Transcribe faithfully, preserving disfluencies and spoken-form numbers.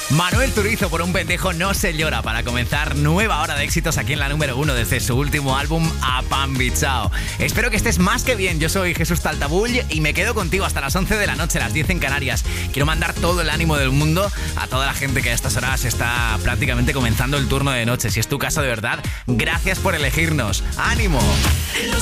Manuel Turizo, por un pendejo no se llora, para comenzar nueva hora de éxitos aquí en la número uno desde su último álbum Apambichao. Espero que estés más que bien. Yo soy Jesús Taltabull y me quedo contigo hasta las once de la noche, las diez en Canarias. Quiero mandar todo el ánimo del mundo a toda la gente que a estas horas está prácticamente comenzando el turno de noche. Si es tu caso de verdad, gracias por elegirnos. ¡Ánimo!